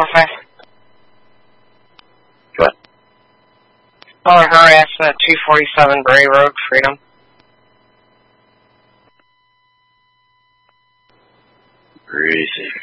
Okay. What? Oh, harassment at 247 Bray Road, Freedom. Crazy.